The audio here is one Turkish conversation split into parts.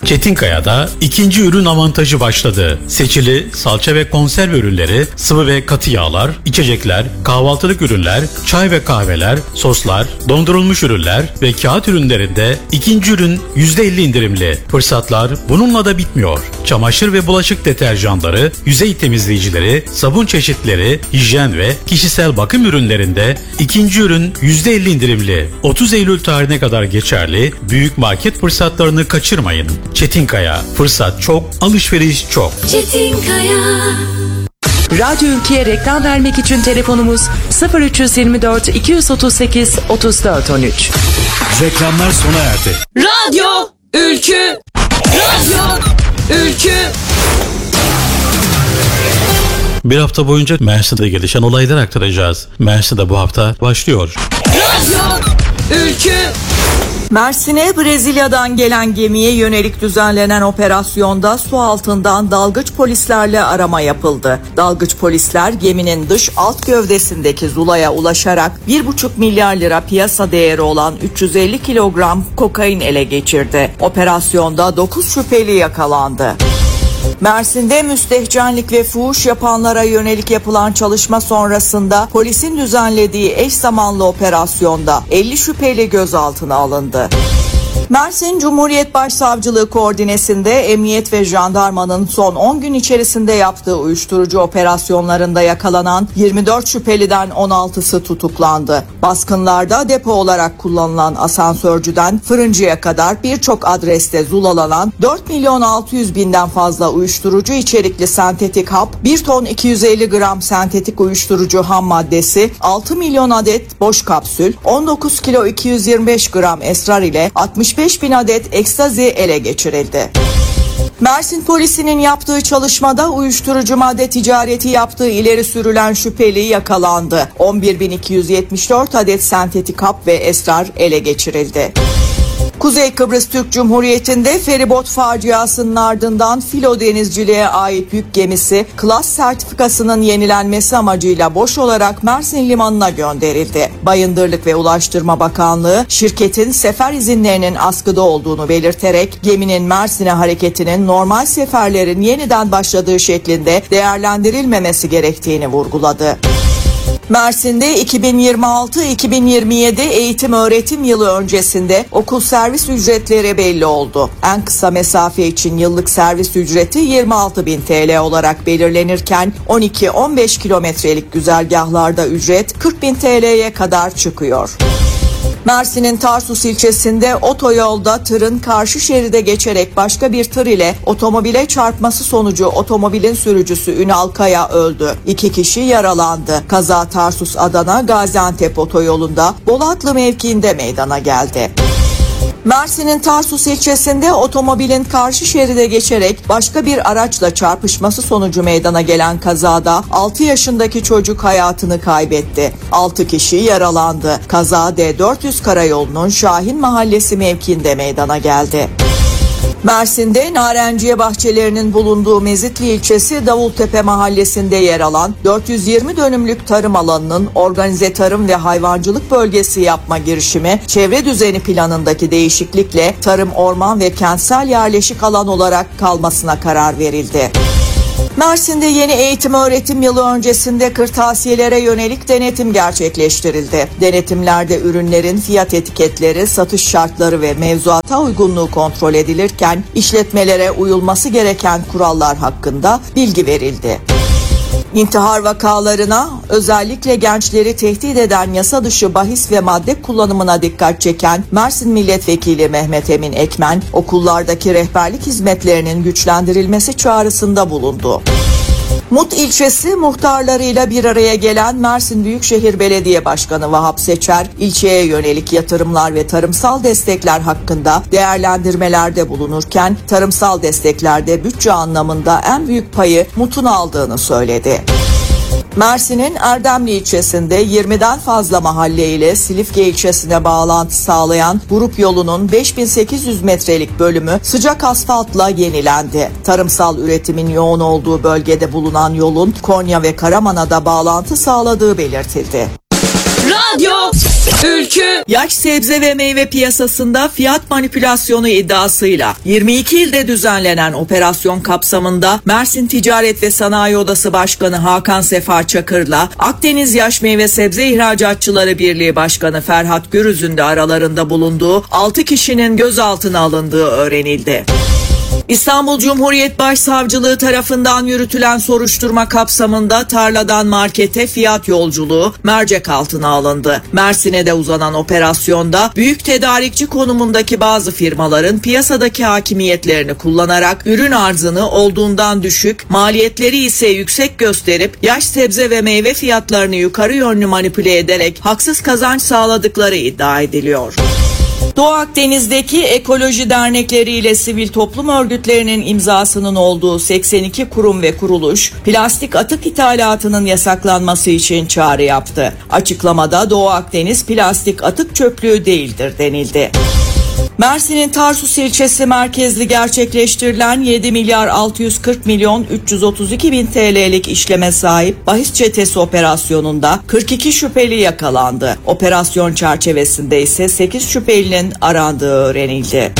Çetinkaya'da ikinci ürün avantajı başladı. Seçili salça ve konserve ürünleri, sıvı ve katı yağlar, içecekler, kahvaltılık ürünler, çay ve kahveler, soslar, dondurulmuş ürünler ve kağıt ürünlerinde ikinci ürün %50 indirimli. Fırsatlar bununla da bitmiyor. Çamaşır ve bulaşık deterjanları, yüzey temizleyicileri, sabun çeşitleri, hijyen ve kişisel bakım ürünlerinde ikinci ürün %50 indirimli. 30 Eylül tarihine kadar geçerli. Büyük market fırsatlarını kaçırmayın. Çetinkaya, fırsat çok, alışveriş çok. Çetinkaya. Radyo Ülke'ye reklam vermek için telefonumuz 0324 238 34 13. Reklamlar sona erdi. Radyo Ülkü. Radyo Ülkü. Bir hafta boyunca Mersin'de gelişen olayları aktaracağız. Mersin'de bu hafta başlıyor. Radyo Ülkü. Mersin'e Brezilya'dan gelen gemiye yönelik düzenlenen operasyonda su altından dalgıç polislerle arama yapıldı. Dalgıç polisler geminin dış alt gövdesindeki zulaya ulaşarak 1,5 milyar lira piyasa değeri olan 350 kilogram kokain ele geçirdi. Operasyonda 9 şüpheli yakalandı. Mersin'de müstehcenlik ve fuhuş yapanlara yönelik yapılan çalışma sonrasında polisin düzenlediği eş zamanlı operasyonda 50 şüpheli gözaltına alındı. Mersin Cumhuriyet Başsavcılığı koordinesinde emniyet ve jandarmanın son 10 gün içerisinde yaptığı uyuşturucu operasyonlarında yakalanan 24 şüpheliden 16'sı tutuklandı. Baskınlarda depo olarak kullanılan asansörcüden fırıncıya kadar birçok adreste zulalanan 4.600.000'den fazla uyuşturucu içerikli sentetik hap, 1 ton 250 gram sentetik uyuşturucu ham maddesi, 6 milyon adet boş kapsül, 19 kilo 225 gram esrar ile 65.000 adet ekstazi ele geçirildi. Mersin polisinin yaptığı çalışmada uyuşturucu madde ticareti yaptığı ileri sürülen şüpheli yakalandı. 11.274 adet sentetik hap ve esrar ele geçirildi. Kuzey Kıbrıs Türk Cumhuriyeti'nde feribot faciasının ardından filo denizciliğe ait yük gemisi klas sertifikasının yenilenmesi amacıyla boş olarak Mersin Limanı'na gönderildi. Bayındırlık ve Ulaştırma Bakanlığı şirketin sefer izinlerinin askıda olduğunu belirterek geminin Mersin'e hareketinin normal seferlerin yeniden başladığı şeklinde değerlendirilmemesi gerektiğini vurguladı. Mersin'de 2026-2027 eğitim öğretim yılı öncesinde okul servis ücretleri belli oldu. En kısa mesafe için yıllık servis ücreti 26.000 TL olarak belirlenirken 12-15 kilometrelik güzergahlarda ücret 40.000 TL'ye kadar çıkıyor. Mersin'in Tarsus ilçesinde otoyolda tırın karşı şeride geçerek başka bir tır ile otomobile çarpması sonucu otomobilin sürücüsü Ünal Kaya öldü. 2 kişi yaralandı. Kaza Tarsus-Adana Gaziantep otoyolunda Bolatlı mevkiinde meydana geldi. Mersin'in Tarsus ilçesinde otomobilin karşı şeride geçerek başka bir araçla çarpışması sonucu meydana gelen kazada 6 yaşındaki çocuk hayatını kaybetti. 6 kişi yaralandı. Kaza D400 karayolunun Şahin Mahallesi mevkiinde meydana geldi. Mersin'de narenciye bahçelerinin bulunduğu Mezitli ilçesi Davultepe mahallesinde yer alan 420 dönümlük tarım alanının organize tarım ve hayvancılık bölgesi yapma girişimi çevre düzeni planındaki değişiklikle tarım, orman ve kentsel yerleşik alan olarak kalmasına karar verildi. Mersin'de yeni eğitim öğretim yılı öncesinde kırtasiyelere yönelik denetim gerçekleştirildi. Denetimlerde ürünlerin fiyat etiketleri, satış şartları ve mevzuata uygunluğu kontrol edilirken işletmelere uyulması gereken kurallar hakkında bilgi verildi. İntihar vakalarına, özellikle gençleri tehdit eden yasa dışı bahis ve madde kullanımına dikkat çeken Mersin Milletvekili Mehmet Emin Ekmen, okullardaki rehberlik hizmetlerinin güçlendirilmesi çağrısında bulundu. Mut ilçesi muhtarlarıyla bir araya gelen Mersin Büyükşehir Belediye Başkanı Vahap Seçer, ilçeye yönelik yatırımlar ve tarımsal destekler hakkında değerlendirmelerde bulunurken, tarımsal desteklerde bütçe anlamında en büyük payı Mut'un aldığını söyledi. Mersin'in Erdemli ilçesinde 20'den fazla mahalle ile Silifke ilçesine bağlantı sağlayan grup yolunun 5800 metrelik bölümü sıcak asfaltla yenilendi. Tarımsal üretimin yoğun olduğu bölgede bulunan yolun Konya ve Karaman'a da bağlantı sağladığı belirtildi. Radyo Ülkü. Yaş sebze ve meyve piyasasında fiyat manipülasyonu iddiasıyla 22 ilde düzenlenen operasyon kapsamında Mersin Ticaret ve Sanayi Odası Başkanı Hakan Sefa Çakır'la Akdeniz Yaş Meyve Sebze İhracatçıları Birliği Başkanı Ferhat Gürüz'ün de aralarında bulunduğu 6 kişinin gözaltına alındığı öğrenildi. İstanbul Cumhuriyet Başsavcılığı tarafından yürütülen soruşturma kapsamında tarladan markete fiyat yolculuğu mercek altına alındı. Mersin'e de uzanan operasyonda büyük tedarikçi konumundaki bazı firmaların piyasadaki hakimiyetlerini kullanarak ürün arzını olduğundan düşük, maliyetleri ise yüksek gösterip yaş sebze ve meyve fiyatlarını yukarı yönlü manipüle ederek haksız kazanç sağladıkları iddia ediliyor. Doğu Akdeniz'deki ekoloji dernekleri ile sivil toplum örgütlerinin imzasının olduğu 82 kurum ve kuruluş plastik atık ithalatının yasaklanması için çağrı yaptı. Açıklamada Doğu Akdeniz plastik atık çöplüğü değildir denildi. Mersin'in Tarsus ilçesi merkezli gerçekleştirilen 7 milyar 640 milyon 332 bin TL'lik işleme sahip bahis çetesi operasyonunda 42 şüpheli yakalandı. Operasyon çerçevesinde ise 8 şüphelinin arandığı öğrenildi.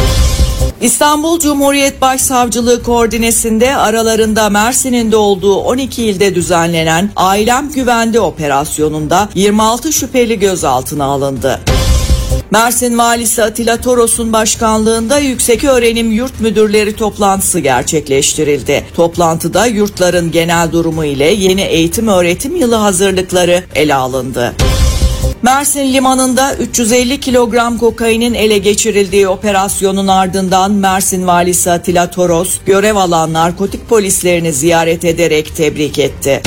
İstanbul Cumhuriyet Başsavcılığı koordinesinde aralarında Mersin'in de olduğu 12 ilde düzenlenen Ailem Güvende operasyonunda 26 şüpheli gözaltına alındı. Mersin Valisi Atilla Toros'un başkanlığında Yükseköğrenim Yurt Müdürleri toplantısı gerçekleştirildi. Toplantıda yurtların genel durumu ile yeni eğitim öğretim yılı hazırlıkları ele alındı. Mersin limanında 350 kilogram kokainin ele geçirildiği operasyonun ardından Mersin Valisi Atilla Toros görev alan narkotik polislerini ziyaret ederek tebrik etti.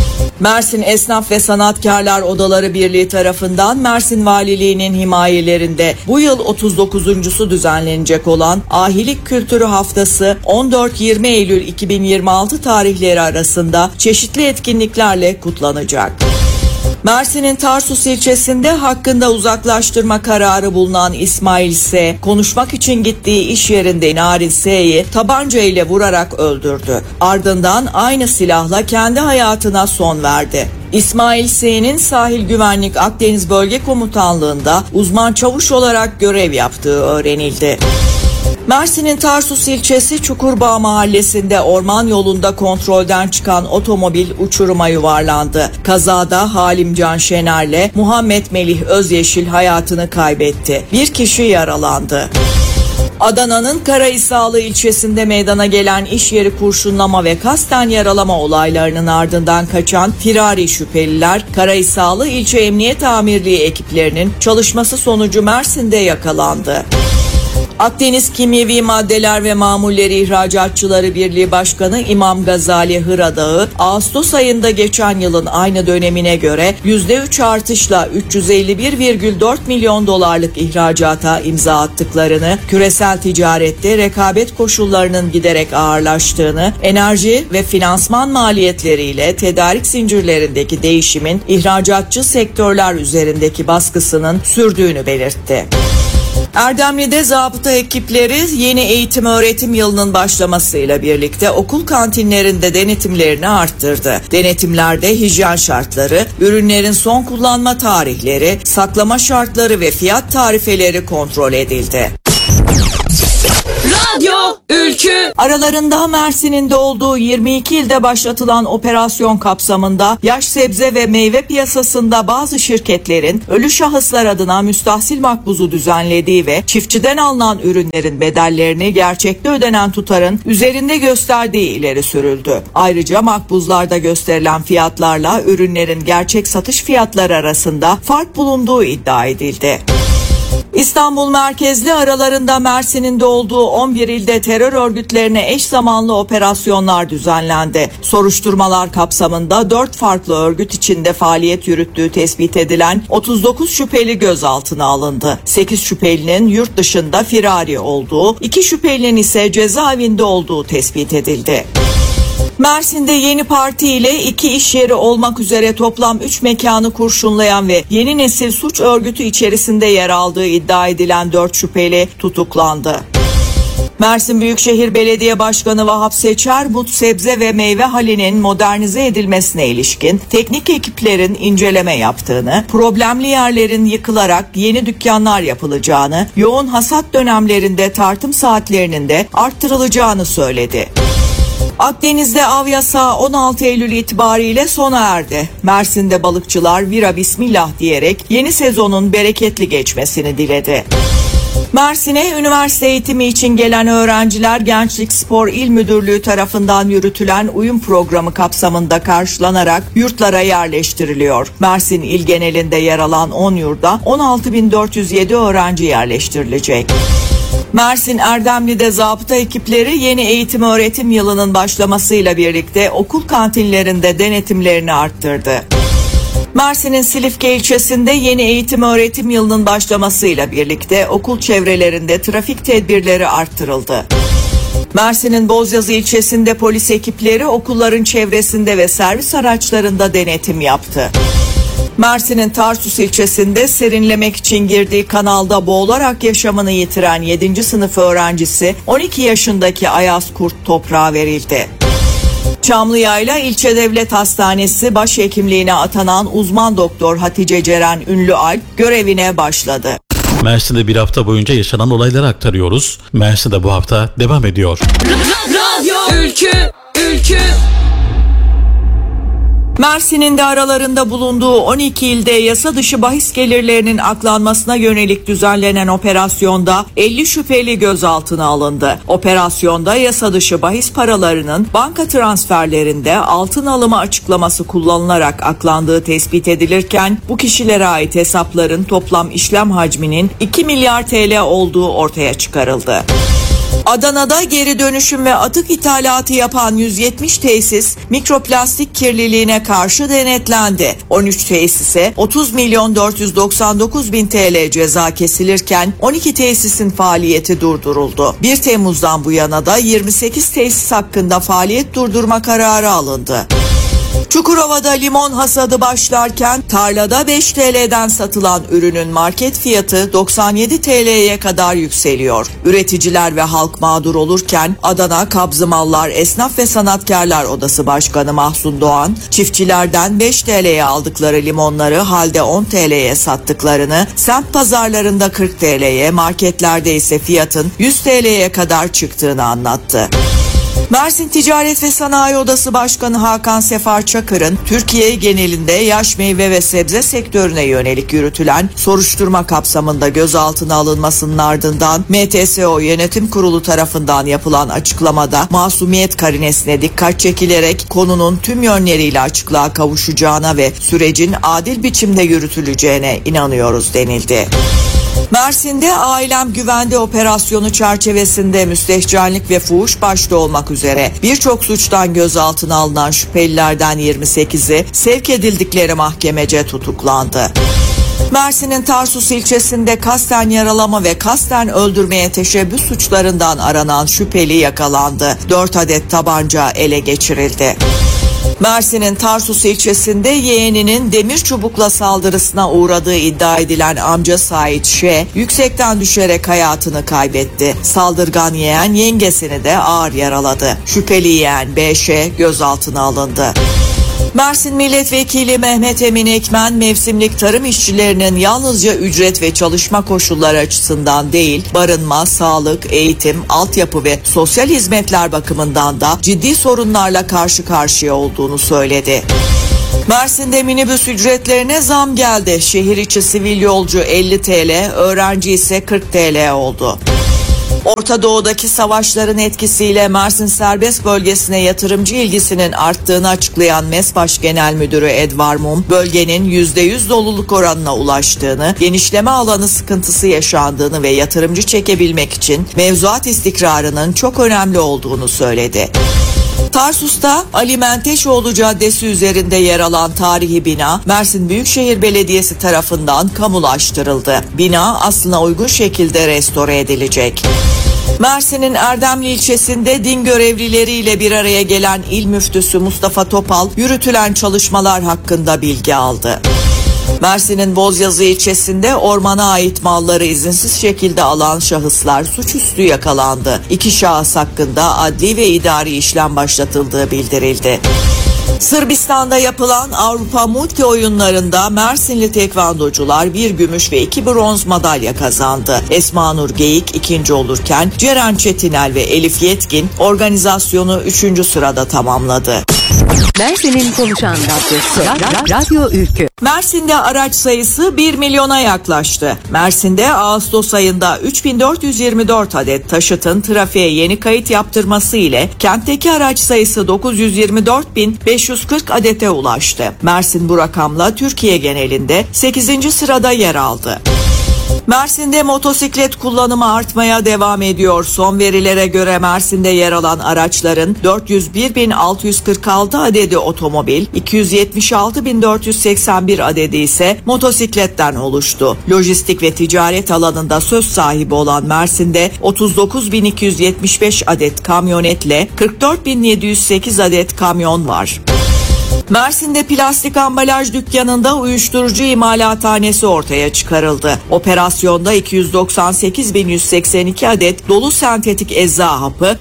Mersin Esnaf ve Sanatkarlar Odaları Birliği tarafından Mersin Valiliği'nin himayelerinde bu yıl 39'uncusu düzenlenecek olan Ahilik Kültürü Haftası 14-20 Eylül 2026 tarihleri arasında çeşitli etkinliklerle kutlanacak. Mersin'in Tarsus ilçesinde hakkında uzaklaştırma kararı bulunan İsmail S. konuşmak için gittiği iş yerinde Narin S.'yi tabanca ile vurarak öldürdü. Ardından aynı silahla kendi hayatına son verdi. İsmail S.'nin Sahil Güvenlik Akdeniz Bölge Komutanlığı'nda uzman çavuş olarak görev yaptığı öğrenildi. Mersin'in Tarsus ilçesi Çukurbağ mahallesinde orman yolunda kontrolden çıkan otomobil uçuruma yuvarlandı. Kazada Halimcan Şener'le Muhammed Melih Özyeşil hayatını kaybetti. Bir kişi yaralandı. Adana'nın Karahisarlı ilçesinde meydana gelen iş yeri kurşunlama ve kasten yaralama olaylarının ardından kaçan firari şüpheliler Karahisarlı İlçe Emniyet Amirliği ekiplerinin çalışması sonucu Mersin'de yakalandı. Akdeniz Kimyevi Maddeler ve Mamulleri İhracatçıları Birliği Başkanı İmam Gazali Hıradağı, Ağustos ayında geçen yılın aynı dönemine göre %3 artışla 351,4 milyon dolarlık ihracata imza attıklarını, küresel ticarette rekabet koşullarının giderek ağırlaştığını, enerji ve finansman maliyetleriyle tedarik zincirlerindeki değişimin ihracatçı sektörler üzerindeki baskısının sürdüğünü belirtti. Erdemli'de zabıta ekipleri yeni eğitim öğretim yılının başlamasıyla birlikte okul kantinlerinde denetimlerini arttırdı. Denetimlerde hijyen şartları, ürünlerin son kullanma tarihleri, saklama şartları ve fiyat tarifeleri kontrol edildi. Radyo Ülkü. Aralarında Mersin'in de olduğu 22 ilde başlatılan operasyon kapsamında yaş sebze ve meyve piyasasında bazı şirketlerin ölü şahıslar adına müstahsil makbuzu düzenlediği ve çiftçiden alınan ürünlerin bedellerini gerçekte ödenen tutarın üzerinde gösterdiği ileri sürüldü. Ayrıca makbuzlarda gösterilen fiyatlarla ürünlerin gerçek satış fiyatları arasında fark bulunduğu iddia edildi. İstanbul merkezli aralarında Mersin'in de olduğu 11 ilde terör örgütlerine eş zamanlı operasyonlar düzenlendi. Soruşturmalar kapsamında 4 farklı örgüt içinde faaliyet yürüttüğü tespit edilen 39 şüpheli gözaltına alındı. 8 şüphelinin yurt dışında firari olduğu, 2 şüphelinin ise cezaevinde olduğu tespit edildi. Mersin'de Yeni Parti ile 2 iş yeri olmak üzere toplam 3 mekanı kurşunlayan ve yeni nesil suç örgütü içerisinde yer aldığı iddia edilen 4 şüpheli tutuklandı. Mersin Büyükşehir Belediye Başkanı Vahap Seçer, Mut Sebze ve Meyve Hali'nin modernize edilmesine ilişkin teknik ekiplerin inceleme yaptığını, problemli yerlerin yıkılarak yeni dükkanlar yapılacağını, yoğun hasat dönemlerinde tartım saatlerinin de arttırılacağını söyledi. Akdeniz'de av yasağı 16 Eylül itibariyle sona erdi. Mersin'de balıkçılar vira bismillah diyerek yeni sezonun bereketli geçmesini diledi. Mersin'e üniversite eğitimi için gelen öğrenciler Gençlik Spor İl Müdürlüğü tarafından yürütülen uyum programı kapsamında karşılanarak yurtlara yerleştiriliyor. Mersin il genelinde yer alan 10 yurda 16.407 öğrenci yerleştirilecek. Mersin Erdemli'de zabıta ekipleri yeni eğitim öğretim yılının başlamasıyla birlikte okul kantinlerinde denetimlerini arttırdı. Mersin'in Silifke ilçesinde yeni eğitim öğretim yılının başlamasıyla birlikte okul çevrelerinde trafik tedbirleri arttırıldı. Mersin'in Bozyazı ilçesinde polis ekipleri okulların çevresinde ve servis araçlarında denetim yaptı. Mersin'in Tarsus ilçesinde serinlemek için girdiği kanalda boğularak yaşamını yitiren 7. sınıf öğrencisi 12 yaşındaki Ayaz Kurt toprağa verildi. Çamlıyayla İlçe Devlet Hastanesi başhekimliğine atanan uzman doktor Hatice Ceren Ünlüalp görevine başladı. Mersin'de bir hafta boyunca yaşanan olayları aktarıyoruz. Mersin'de bu hafta devam ediyor. Radyo Ülkü Mersin'in de aralarında bulunduğu 12 ilde yasa dışı bahis gelirlerinin aklanmasına yönelik düzenlenen operasyonda 50 şüpheli gözaltına alındı. Operasyonda yasa dışı bahis paralarının banka transferlerinde altın alımı açıklaması kullanılarak aklandığı tespit edilirken bu kişilere ait hesapların toplam işlem hacminin 2 milyar TL olduğu ortaya çıkarıldı. Adana'da geri dönüşüm ve atık ithalatı yapan 170 tesis mikroplastik kirliliğine karşı denetlendi. 13 tesise 30 milyon 499 bin TL ceza kesilirken 12 tesisin faaliyeti durduruldu. 1 Temmuz'dan bu yana da 28 tesis hakkında faaliyet durdurma kararı alındı. Çukurova'da limon hasadı başlarken tarlada 5 TL'den satılan ürünün market fiyatı 97 TL'ye kadar yükseliyor. Üreticiler ve halk mağdur olurken Adana Kabzı Mallar Esnaf ve Sanatkarlar Odası Başkanı Mahsun Doğan, çiftçilerden 5 TL'ye aldıkları limonları halde 10 TL'ye sattıklarını, semt pazarlarında 40 TL'ye, marketlerde ise fiyatın 100 TL'ye kadar çıktığını anlattı. Mersin Ticaret ve Sanayi Odası Başkanı Hakan Sefar Çakır'ın Türkiye genelinde yaş meyve ve sebze sektörüne yönelik yürütülen soruşturma kapsamında gözaltına alınmasının ardından MTSO Yönetim Kurulu tarafından yapılan açıklamada masumiyet karinesine dikkat çekilerek konunun tüm yönleriyle açıklığa kavuşacağına ve sürecin adil biçimde yürütüleceğine inanıyoruz denildi. Mersin'de Ailem Güvende operasyonu çerçevesinde müstehcenlik ve fuhuş başta olmak üzere birçok suçtan gözaltına alınan şüphelilerden 28'i sevk edildikleri mahkemece tutuklandı. Mersin'in Tarsus ilçesinde kasten yaralama ve kasten öldürmeye teşebbüs suçlarından aranan şüpheli yakalandı. 4 adet tabanca ele geçirildi. Mersin'in Tarsus ilçesinde yeğeninin demir çubukla saldırısına uğradığı iddia edilen amca Sait Ş. yüksekten düşerek hayatını kaybetti. Saldırgan yeğen yengesini de ağır yaraladı. Şüpheli yeğen B.Ş. gözaltına alındı. Mersin Milletvekili Mehmet Emin Ekmen, mevsimlik tarım işçilerinin yalnızca ücret ve çalışma koşulları açısından değil, barınma, sağlık, eğitim, altyapı ve sosyal hizmetler bakımından da ciddi sorunlarla karşı karşıya olduğunu söyledi. Mersin'de minibüs ücretlerine zam geldi. Şehir içi sivil yolcu 50 TL, öğrenci ise 40 TL oldu. Orta Doğu'daki savaşların etkisiyle Mersin serbest bölgesine yatırımcı ilgisinin arttığını açıklayan MESBAŞ Genel Müdürü Edvard Mum, bölgenin %100 doluluk oranına ulaştığını, genişleme alanı sıkıntısı yaşandığını ve yatırımcı çekebilmek için mevzuat istikrarının çok önemli olduğunu söyledi. Tarsus'ta Ali Menteşoğlu Caddesi üzerinde yer alan tarihi bina Mersin Büyükşehir Belediyesi tarafından kamulaştırıldı. Bina aslına uygun şekilde restore edilecek. Mersin'in Erdemli ilçesinde din görevlileriyle bir araya gelen İl Müftüsü Mustafa Topal yürütülen çalışmalar hakkında bilgi aldı. Mersin'in Bozyazı ilçesinde ormana ait malları izinsiz şekilde alan şahıslar suçüstü yakalandı. 2 şahıs hakkında adli ve idari işlem başlatıldığı bildirildi. Sırbistan'da yapılan Avrupa Multi oyunlarında Mersinli tekvandocular 1 gümüş ve 2 bronz madalya kazandı. Esma Nur Geyik 2. olurken Ceren Çetinel ve Elif Yetkin organizasyonu 3. sırada tamamladı. Mersin'in konuşan radyosu Radyo Ülkü. Mersin'de araç sayısı 1 milyona yaklaştı. Mersin'de Ağustos ayında 3424 adet taşıtın trafiğe yeni kayıt yaptırması ile kentteki araç sayısı 924.540 adete ulaştı. Mersin bu rakamla Türkiye genelinde 8. sırada yer aldı. Mersin'de motosiklet kullanımı artmaya devam ediyor. Son verilere göre Mersin'de yer alan araçların 401.646 adedi otomobil, 276.481 adedi ise motosikletten oluştu. Lojistik ve ticaret alanında söz sahibi olan Mersin'de 39.275 adet kamyonetle 44.708 adet kamyon var. Mersin'de plastik ambalaj dükkanında uyuşturucu imalathanesi ortaya çıkarıldı. Operasyonda 298.182 adet dolu sentetik ecza hapı,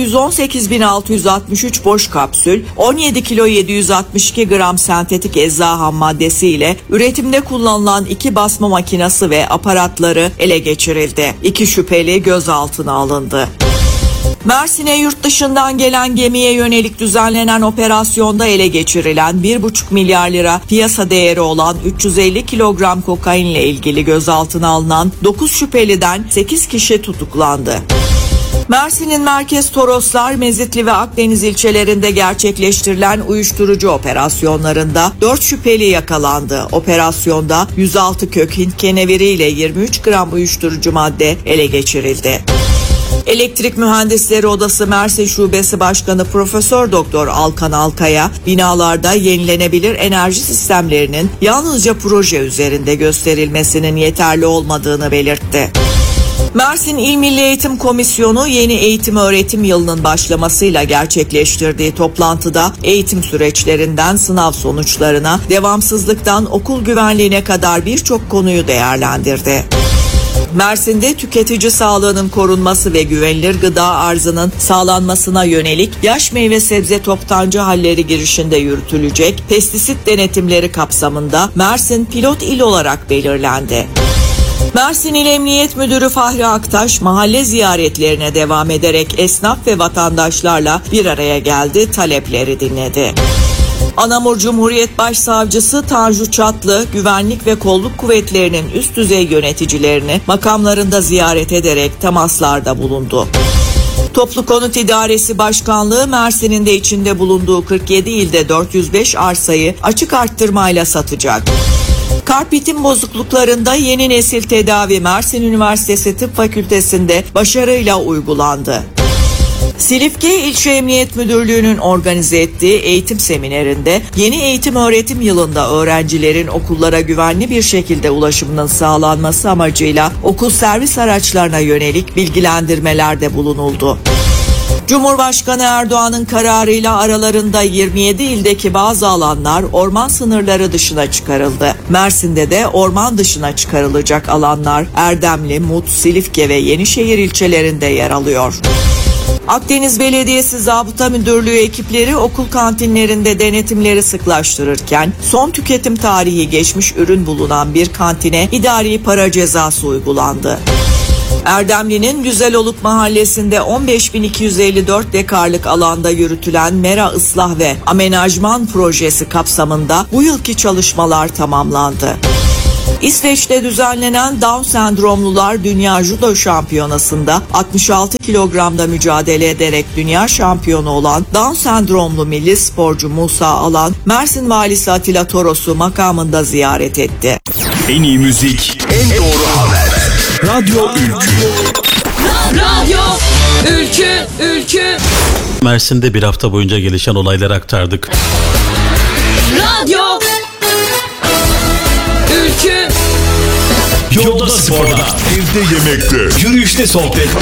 618.663 boş kapsül, 17 kilo 762 gram sentetik ecza ham maddesi ile üretimde kullanılan 2 basma makinesi ve aparatları ele geçirildi. 2 şüpheli gözaltına alındı. Mersin'e yurt dışından gelen gemiye yönelik düzenlenen operasyonda ele geçirilen 1,5 milyar lira piyasa değeri olan 350 kilogram kokainle ilgili gözaltına alınan 9 şüpheliden 8 kişi tutuklandı. Mersin'in Merkez Toroslar, Mezitli ve Akdeniz ilçelerinde gerçekleştirilen uyuşturucu operasyonlarında 4 şüpheli yakalandı. Operasyonda 106 kök Hint keneviri ile 23 gram uyuşturucu madde ele geçirildi. Elektrik Mühendisleri Odası Mersin Şubesi Başkanı Profesör Doktor Alkan Alkaya, binalarda yenilenebilir enerji sistemlerinin yalnızca proje üzerinde gösterilmesinin yeterli olmadığını belirtti. Mersin İl Milli Eğitim Komisyonu yeni eğitim öğretim yılının başlamasıyla gerçekleştirdiği toplantıda eğitim süreçlerinden sınav sonuçlarına, devamsızlıktan okul güvenliğine kadar birçok konuyu değerlendirdi. Mersin'de tüketici sağlığının korunması ve güvenilir gıda arzının sağlanmasına yönelik yaş meyve sebze toptancı halleri girişinde yürütülecek pestisit denetimleri kapsamında Mersin pilot il olarak belirlendi. Mersin İl Emniyet Müdürü Fahri Aktaş mahalle ziyaretlerine devam ederek esnaf ve vatandaşlarla bir araya geldi, talepleri dinledi. Anamur Cumhuriyet Başsavcısı Tanju Çatlı, güvenlik ve kolluk kuvvetlerinin üst düzey yöneticilerini makamlarında ziyaret ederek temaslarda bulundu. Toplu Konut İdaresi Başkanlığı Mersin'in de içinde bulunduğu 47 ilde 405 arsayı açık arttırmayla satacak. Kalp ritim bozukluklarında yeni nesil tedavi Mersin Üniversitesi Tıp Fakültesi'nde başarıyla uygulandı. Silifke İlçe Emniyet Müdürlüğü'nün organize ettiği eğitim seminerinde yeni eğitim öğretim yılında öğrencilerin okullara güvenli bir şekilde ulaşımının sağlanması amacıyla okul servis araçlarına yönelik bilgilendirmelerde bulunuldu. Cumhurbaşkanı Erdoğan'ın kararıyla aralarında 27 ildeki bazı alanlar orman sınırları dışına çıkarıldı. Mersin'de de orman dışına çıkarılacak alanlar Erdemli, Mut, Silifke ve Yenişehir ilçelerinde yer alıyor. Akdeniz Belediyesi Zabıta Müdürlüğü ekipleri okul kantinlerinde denetimleri sıklaştırırken son tüketim tarihi geçmiş ürün bulunan bir kantine idari para cezası uygulandı. Erdemli'nin Güzeloluk Mahallesi'nde 15.254 dekarlık alanda yürütülen mera ıslah ve amenajman projesi kapsamında bu yılki çalışmalar tamamlandı. İsveç'te düzenlenen Down sendromlular Dünya Judo Şampiyonası'nda 66 kilogramda mücadele ederek dünya şampiyonu olan Down sendromlu milli sporcu Musa Alan, Mersin Valisi Atilla Toros'u makamında ziyaret etti. En iyi müzik, en doğru haber. Radyo Ülkü. Radyo Ülkü. Mersin'de bir hafta boyunca gelişen olayları aktardık. Radyo Ülkü. Yolda sporda, evde yemekte, yürüyüşte sohbette.